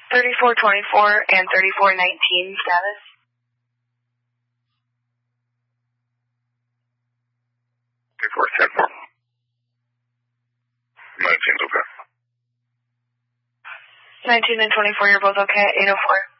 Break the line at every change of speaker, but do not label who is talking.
3424 and 3419 status.
3410. 19's okay.
19 and 24, you're both okay at 804.